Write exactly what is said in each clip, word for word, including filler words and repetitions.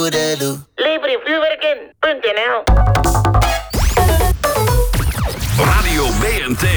toedelu. Lever je vuurwerk in. Punt N L. Radio B N T.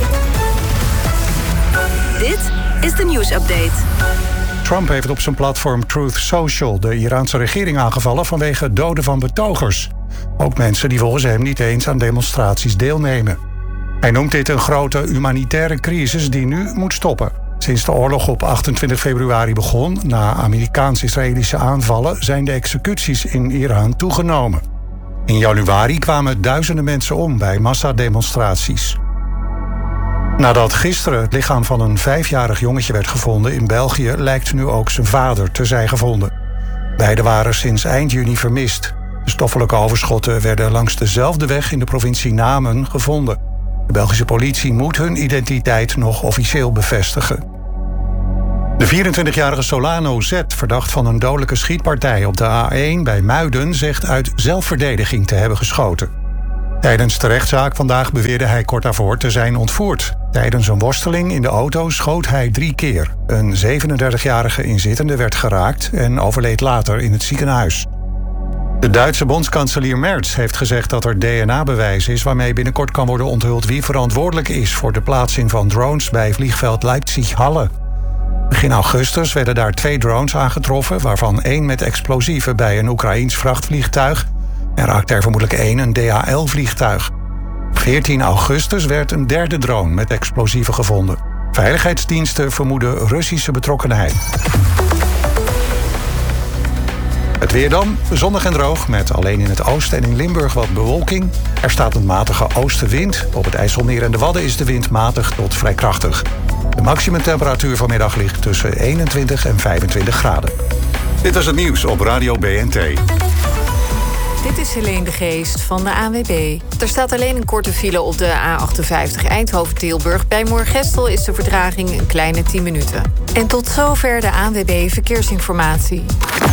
Dit is de nieuwsupdate. Trump heeft op zijn platform Truth Social de Iraanse regering aangevallen vanwege het doden van betogers. Ook mensen die volgens hem niet eens aan demonstraties deelnemen. Hij noemt dit een grote humanitaire crisis die nu moet stoppen. Sinds de oorlog op achtentwintig februari begon, na Amerikaans-Israëlische aanvallen, zijn de executies in Iran toegenomen. In januari kwamen duizenden mensen om bij massademonstraties. Nadat gisteren het lichaam van een vijfjarig jongetje werd gevonden in België, lijkt nu ook zijn vader te zijn gevonden. Beiden waren sinds eind juni vermist. De stoffelijke overschotten werden langs dezelfde weg in de provincie Namen gevonden. De Belgische politie moet hun identiteit nog officieel bevestigen. De vierentwintigjarige Solano Z, verdacht van een dodelijke schietpartij op de A één bij Muiden, zegt uit zelfverdediging te hebben geschoten. Tijdens de rechtszaak vandaag beweerde hij kort daarvoor te zijn ontvoerd. Tijdens een worsteling in de auto schoot hij drie keer. Een zevenendertigjarige inzittende werd geraakt en overleed later in het ziekenhuis. De Duitse bondskanselier Merz heeft gezegd dat er D N A-bewijs is waarmee binnenkort kan worden onthuld wie verantwoordelijk is voor de plaatsing van drones bij vliegveld Leipzig-Halle. Begin augustus werden daar twee drones aangetroffen, waarvan één met explosieven bij een Oekraïens vrachtvliegtuig en raakte er vermoedelijk één een D H L-vliegtuig. Op veertien augustus werd een derde drone met explosieven gevonden. Veiligheidsdiensten vermoeden Russische betrokkenheid. Het weer dan, zonnig en droog, met alleen in het oosten en in Limburg wat bewolking. Er staat een matige oostenwind. Op het IJsselmeer en de Wadden is de wind matig tot vrij krachtig. De maximumtemperatuur vanmiddag ligt tussen eenentwintig en vijfentwintig graden. Dit was het nieuws op Radio B N T. Dit is Helene de Geest van de A N W B. Er staat alleen een korte file op de A achtenvijftig Eindhoven-Tilburg. Bij Moergestel is de vertraging een kleine tien minuten. En tot zover de A N W B Verkeersinformatie.